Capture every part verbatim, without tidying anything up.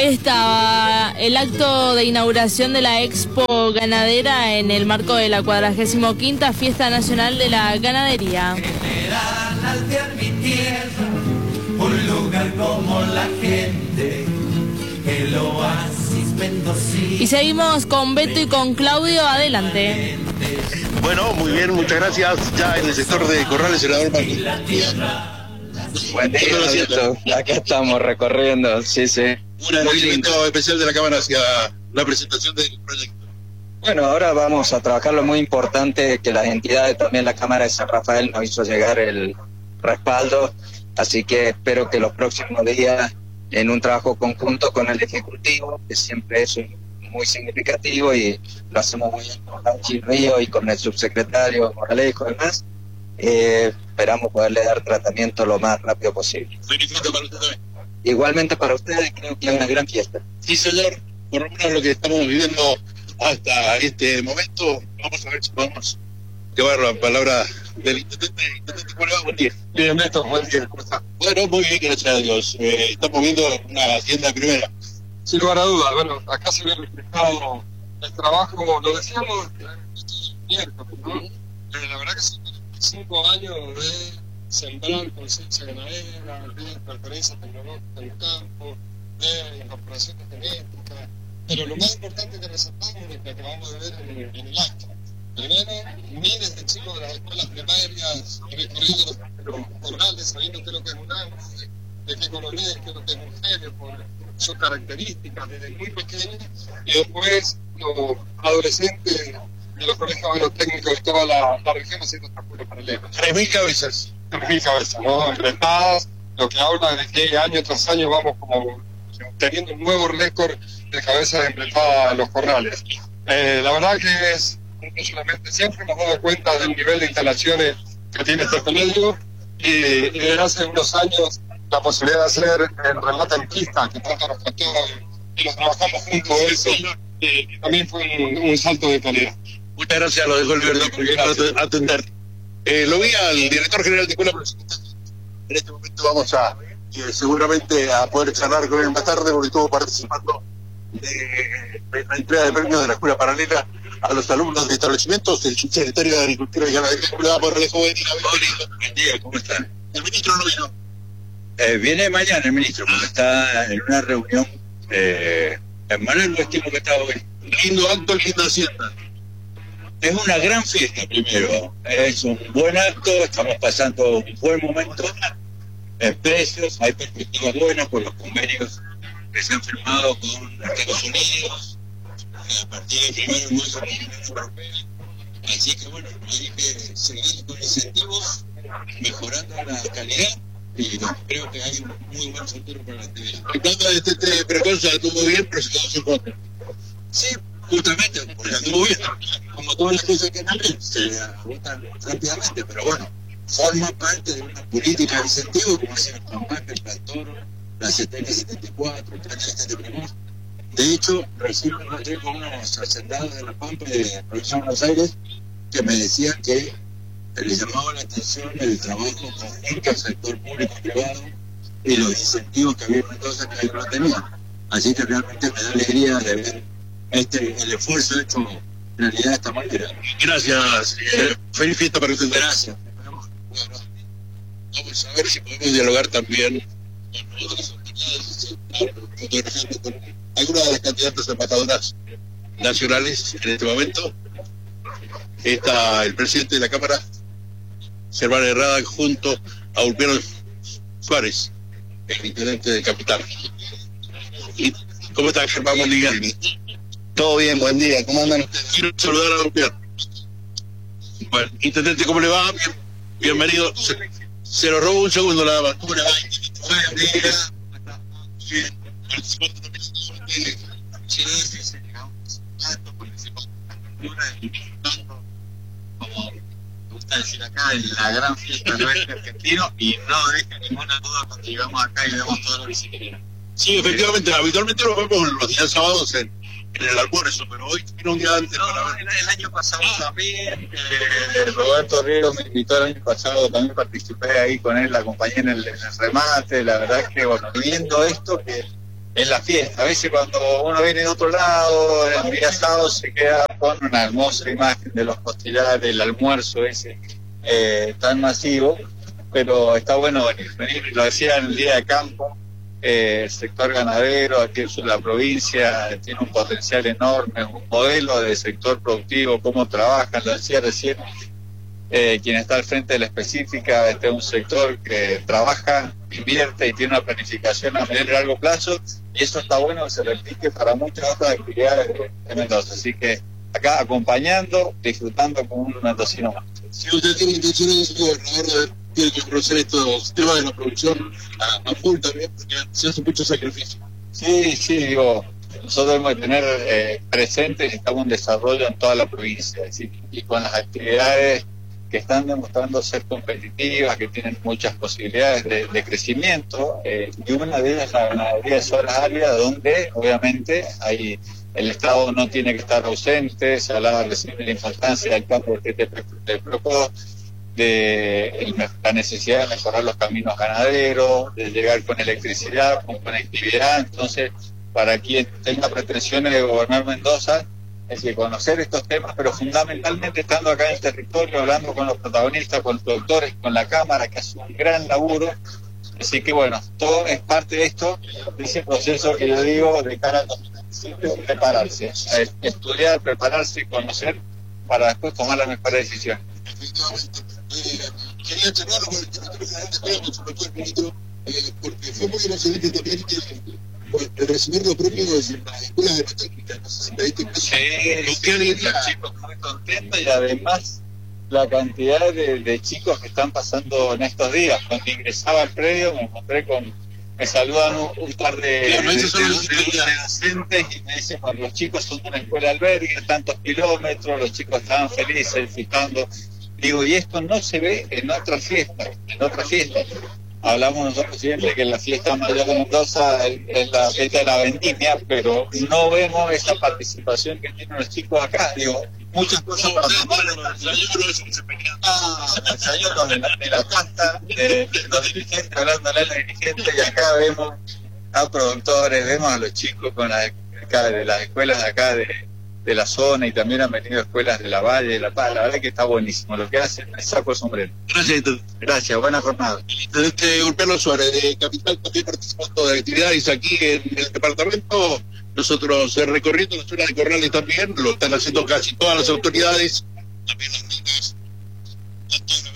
Ahí estaba el acto de inauguración de la Expo Ganadera en el marco de la cuadragésima quinta Fiesta Nacional de la Ganadería. Un lugar como la gente, el oasis mendocino. Y seguimos con Beto y con Claudio, adelante. Bueno, muy bien, muchas gracias. Ya en el sector de Corrales, senador Martín. Buen día, acá estamos recorriendo, sí, sí. Un agradecimiento especial de la Cámara hacia la presentación del proyecto. Bueno, ahora vamos a trabajar lo muy importante, que las entidades, también la Cámara de San Rafael nos hizo llegar el respaldo, así que espero que los próximos días, en un trabajo conjunto con el Ejecutivo, que siempre es muy significativo y lo hacemos muy bien con Nancy Río y con el subsecretario Moralejo y demás, eh, esperamos poderle dar tratamiento lo más rápido posible. Felicito para usted también. Igualmente para ustedes, creo que es una gran fiesta. Sí, señor, por lo menos lo que estamos viviendo hasta este momento, vamos a ver si podemos llevar la palabra del intendente. Intendente, ¿cómo le va? Buen día. Bien, Néstor, buen día, ¿cómo está? Bueno, muy bien, gracias a Dios. Eh, estamos viendo una hacienda primera. Sin lugar a dudas, bueno, acá se ve reflejado el trabajo, lo decíamos el miércoles, ¿no? Eh, la verdad que son cinco años de sembrar conciencia ganadera, de preferencia tecnológica en el campo, de incorporación de genética, pero lo más importante que resaltamos es lo que acabamos de ver en, en el acto. Primero, miles de chicos de las escuelas primarias recorriendo los corrales, sabiendo qué es lo que es un árbol, de qué color es, qué es lo que es un genio, por sus características desde muy pequeños, y después los adolescentes de los colegios agrotécnicos de toda la, la región haciendo esta cura paralela. Tres mil cabezas. Tres mil cabezas, ¿no? Enfrentadas, lo que habla de que año tras año vamos como teniendo un nuevo récord de cabezas enfrentadas en los corrales. Eh, la verdad que es, no solamente siempre hemos dado cuenta del nivel de instalaciones que tiene este colegio, y, y desde hace unos años la posibilidad de hacer el remate en pista, que tanto nos costó y lo trabajamos juntos, eso, eh, también fue un, un salto de calidad. Muchas gracias, lo dejo el verdad por atender. Eh, lo vi al director general de Escuela Profesional. En este momento vamos a, eh, seguramente, a poder charlar con él más tarde, porque estuvo participando de, de la entrega de premios de la Escuela Paralela a los alumnos de establecimientos. El subsecretario de Agricultura y Ganadería, por el joven. Buen día, ¿cómo están? El ministro no vino. Eh, viene mañana el ministro, porque está en una reunión. Eh, en Manuel lo estimo que está hoy. Lindo acto, linda hacienda. Es una gran fiesta, primero. Es un buen acto, estamos pasando un buen momento. En precios, hay perspectivas buenas por los convenios que se han firmado con Estados Unidos. A partir del primero de marzo con la Unión Europea. Así que bueno, hay que seguir con incentivos, mejorando la calidad. Y creo que hay un muy buen futuro para la actividad. El plan de este, este preconza estuvo bien, pero se quedó sin contra. Sí, justamente, porque anduvo bien. Como todas las cosas que también se agotan rápidamente, pero bueno, forma parte de una política de incentivo, como ha sido el Pampa, el Plantoro, la C T N setenta y cuatro, el Plan setenta y tres. De hecho, recién me encontré con unos hacendados de la Pampa y de la provincia de Buenos Aires que me decían que les llamaba la atención el trabajo conjunto al sector público y privado y los incentivos que había en cosas que ellos no tenían. Así que realmente me da alegría de ver este, el esfuerzo hecho realidad de esta manera. Gracias. Eh, feliz fiesta para usted. Gracias. Bueno, vamos a ver si podemos dialogar también con otras autoridades, fotografiando con algunas de las candidatas empatadoras nacionales en este momento. Está el presidente de la Cámara, Germán Herrada, junto a Ulpiano Suárez, el intendente de Capital. ¿Y cómo está, Germán? Buen día. Todo bien, buen día, ¿cómo andan ustedes? Quiero saludar a Ulpiano. Bueno, intendente, ¿cómo le va? Bien, bienvenido. Se, se lo robo un segundo nada más. ¿Cómo le va? Buen día. Bien. Participando también de Sí, sí, sí, digamos, como me gusta decir acá, en la gran fiesta del oeste argentino, y no deja ninguna duda cuando llegamos acá y vemos todo lo que se quiere. Sí, efectivamente, habitualmente lo vemos los días sábados en, en el almuerzo, pero hoy vino un día antes no, para ver. El, el año pasado ah. también, eh, Roberto Ríos me invitó el año pasado, también participé ahí con él, la acompañé en el, en el remate. La verdad es que, bueno, viendo esto, que en la fiesta. A veces cuando uno viene de otro lado, el día sábado se queda con una hermosa imagen de los costillares, del almuerzo ese eh, tan masivo, pero está bueno venir, venir, lo decía en el día de campo, eh, el sector ganadero aquí en la provincia tiene un potencial enorme, un modelo de sector productivo, cómo trabajan, lo decía recién, Eh, quien está al frente de la específica, este es un sector que trabaja, invierte y tiene una planificación a medio y largo plazo, y eso está bueno que se repite para muchas otras actividades de, de Mendoza. Así que acá acompañando, disfrutando con un mendocino más. Si usted tiene intenciones, gobernador, tiene que conocer estos temas de la producción a, a full también, porque se hace mucho sacrificio. Sí, sí, digo, nosotros debemos tener eh, presente que estamos en desarrollo en toda la provincia, ¿sí? Y con las actividades que están demostrando ser competitivas, que tienen muchas posibilidades de, de crecimiento, eh, y una de ellas es la ganadería de zonas áridas, donde obviamente hay, el Estado no tiene que estar ausente. Se hablaba recién de la importancia del campo de T P P, de el, la necesidad de mejorar los caminos ganaderos, de llegar con electricidad, con conectividad. Entonces, para quien tenga pretensiones de gobernar Mendoza, es que conocer estos temas, pero fundamentalmente estando acá en el territorio, hablando con los protagonistas, con los productores, con la Cámara, que hace un gran laburo. Así que bueno, todo es parte de esto, de ese proceso que yo digo de cara a dos mil veintisiete, prepararse, estudiar, prepararse, conocer, para después tomar las mejores decisiones. Efectivamente. Eh, quería charlar con el ministro, el ministro, eh, porque fue muy emocionante también el recibir los premios en las escuelas de técnica, no sé si te diste cuenta. Sí, sí, los chicos muy contentos, y además la cantidad de, de chicos que están pasando en estos días. Cuando ingresaba al predio me encontré con, me saludan un, un par de, Claro, de, de, son de, de docentes y me dicen, bueno, los chicos son de una escuela albergue, tantos kilómetros, los chicos estaban felices, disfrutando. Digo, y esto no se ve en otras fiestas, en otras fiestas. Hablamos nosotros siempre que la fiesta mayor de Mendoza es la fiesta de la vendimia, pero no vemos esa participación que tienen los chicos acá. Digo, muchas cosas para tomar en los desayunos, ah, los desayunos de la, de la casta, de, de los dirigentes, hablando de los dirigentes, y acá vemos a productores, vemos a los chicos con la, acá, de las escuelas de acá de, de la zona, y también han venido escuelas de la Valle, de La Paz. La verdad que está buenísimo lo que hacen, me saco el sombrero. Gracias, Gracias, buena jornada. Este Urpiano Suárez, de Capital, también participando de actividades aquí en el departamento. Nosotros eh, recorriendo la zona de Corrales también, lo están haciendo casi todas las autoridades, también las ricas, tanto de la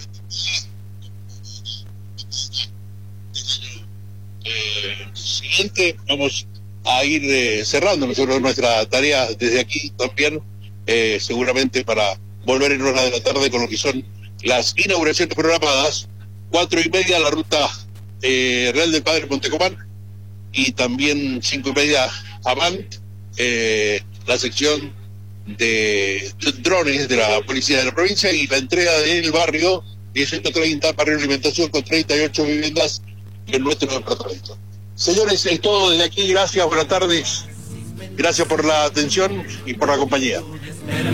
vendimia, eh, siguiente, vamos a ir eh, cerrando nosotros nuestra tarea desde aquí también, eh, seguramente para volver en hora de la tarde con lo que son las inauguraciones programadas. Cuatro y media la ruta eh, Real del Padre Montecomán, y también cinco y media Avant, eh, la sección de drones de la policía de la provincia, y la entrega del barrio dieciocho treinta, barrio alimentación, con treinta y ocho viviendas en nuestro departamento. Señores, es todo desde aquí. Gracias, buenas tardes. Gracias por la atención y por la compañía.